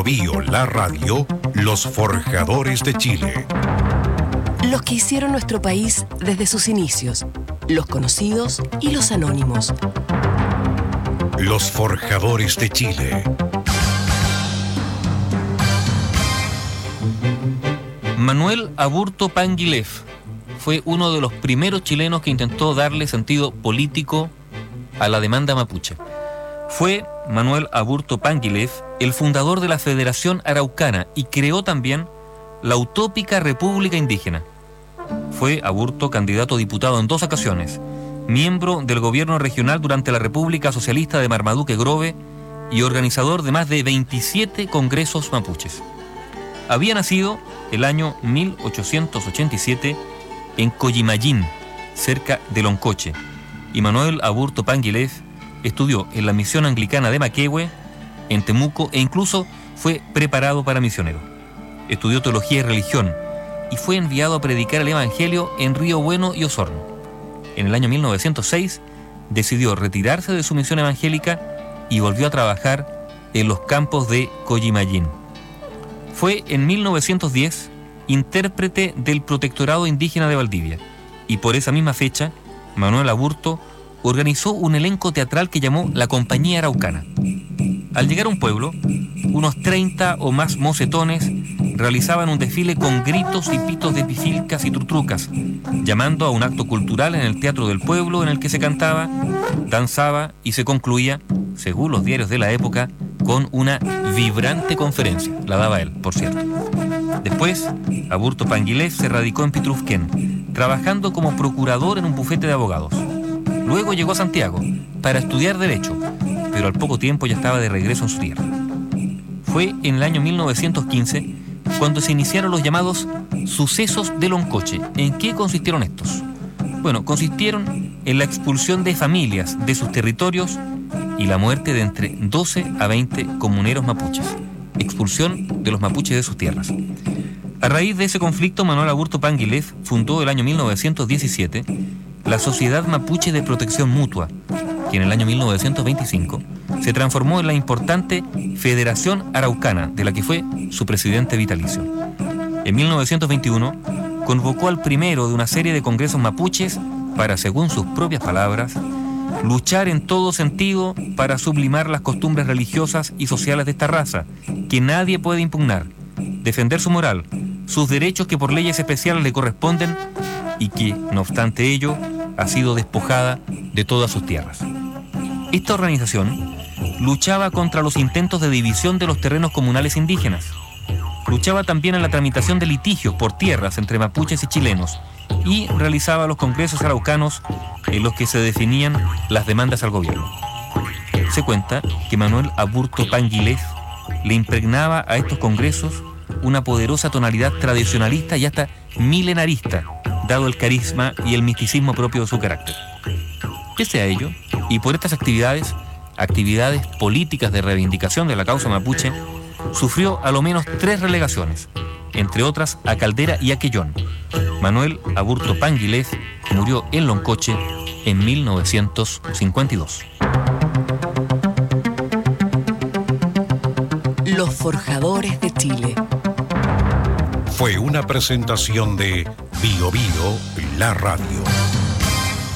Bio Bio, la radio, los forjadores de Chile. Los que hicieron nuestro país desde sus inicios, los conocidos y los anónimos. Los forjadores de Chile. Manuel Aburto Panguilef fue uno de los primeros chilenos que intentó darle sentido político a la demanda mapuche. Fue Manuel Aburto Panguilef el fundador de la Federación Araucana y creó también la utópica República Indígena. Fue Aburto candidato a diputado en 2 ocasiones, miembro del gobierno regional durante la República Socialista de Marmaduke Grove y organizador de más de 27 congresos mapuches. Había nacido el año 1887 en Coyimayín, cerca de Loncoche, y Manuel Aburto Panguilef estudió en la misión anglicana de Maquehue, en Temuco, e incluso fue preparado para misionero. Estudió teología y religión y fue enviado a predicar el evangelio en Río Bueno y Osorno. En el año 1906 decidió retirarse de su misión evangélica y volvió a trabajar en los campos de Coyimayín. Fue en 1910 intérprete del Protectorado Indígena de Valdivia, y por esa misma fecha Manuel Aburto organizó un elenco teatral que llamó La Compañía Araucana. Al llegar a un pueblo, unos 30 o más mocetones realizaban un desfile con gritos y pitos de pifilcas y trutrucas, llamando a un acto cultural en el teatro del pueblo en el que se cantaba, danzaba y se concluía, según los diarios de la época, con una vibrante conferencia. La daba él, por cierto. Después, Aburto Panguilef se radicó en Pitrufquén, trabajando como procurador en un bufete de abogados. Luego llegó a Santiago para estudiar Derecho, pero al poco tiempo ya estaba de regreso en su tierra. Fue en el año 1915 cuando se iniciaron los llamados sucesos de Loncoche. ¿En qué consistieron estos? Bueno, consistieron en la expulsión de familias de sus territorios y la muerte de entre 12 a 20 comuneros mapuches. Expulsión de los mapuches de sus tierras. A raíz de ese conflicto, Manuel Aburto Panguilef fundó el año 1917 la Sociedad Mapuche de Protección Mutua, que en el año 1925 se transformó en la importante Federación Araucana, de la que fue su presidente vitalicio. En 1921 convocó al primero de una serie de congresos mapuches para, según sus propias palabras, luchar en todo sentido para sublimar las costumbres religiosas y sociales de esta raza, que nadie puede impugnar, defender su moral, sus derechos que por leyes especiales le corresponden y que, no obstante ello, ha sido despojada de todas sus tierras. Esta organización luchaba contra los intentos de división de los terrenos comunales indígenas. Luchaba también en la tramitación de litigios por tierras entre mapuches y chilenos y realizaba los congresos araucanos en los que se definían las demandas al gobierno. Se cuenta que Manuel Aburto Panguilef le impregnaba a estos congresos una poderosa tonalidad tradicionalista y hasta milenarista, dado el carisma y el misticismo propio de su carácter. Pese a ello, y por estas actividades políticas de reivindicación de la causa mapuche, sufrió a lo menos 3 relegaciones, entre otras a Caldera y a Quellón. Manuel Aburto Panguilef murió en Loncoche en 1952. Los forjadores de Chile. Fue una presentación de Bio Bio, la radio.